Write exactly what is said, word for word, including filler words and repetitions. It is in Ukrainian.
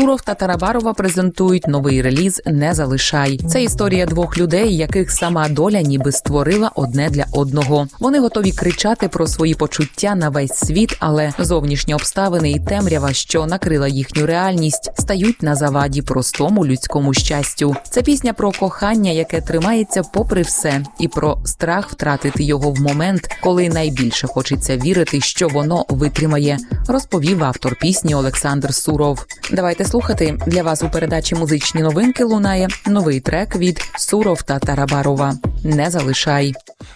Суров та Тарабарова презентують новий реліз «Не залишай». Це історія двох людей, яких сама доля ніби створила одне для одного. Вони готові кричати про свої почуття на весь світ, але зовнішні обставини і темрява, що накрила їхню реальність, стають на заваді простому людському щастю. Це пісня про кохання, яке тримається попри все, і про страх втратити його в момент, коли найбільше хочеться вірити, що воно витримає, розповів автор пісні Олександр Суров. Давайте слухати. Для вас у передачі «Музичні новинки» лунає новий трек від Суров та Тарабарова «Не залишай».